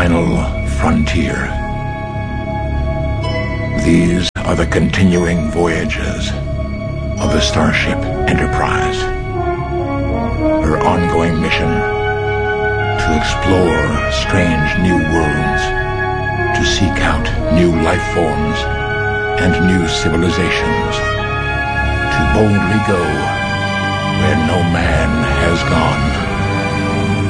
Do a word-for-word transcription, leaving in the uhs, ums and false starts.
final frontier. These are the continuing voyages of the Starship Enterprise. Her ongoing mission: to explore strange new worlds, to seek out new life forms and new civilizations, to boldly go where no man has gone.